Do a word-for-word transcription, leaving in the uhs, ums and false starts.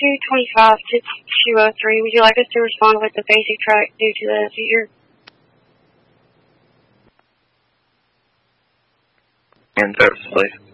two twenty-five to two oh three. Would you like us to respond with the basic track due to the seizure? In service, please.